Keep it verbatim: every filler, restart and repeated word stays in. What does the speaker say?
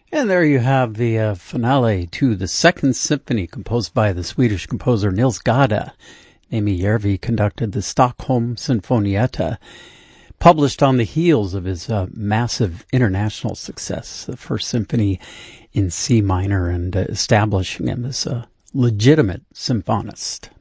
And there you have the uh, finale to the Second Symphony, composed by the Swedish composer Nils Gade. Amy Järvi conducted the Stockholm Sinfonietta, published on the heels of his uh, massive international success, the First Symphony in C minor, and uh, establishing him as a legitimate symphonist.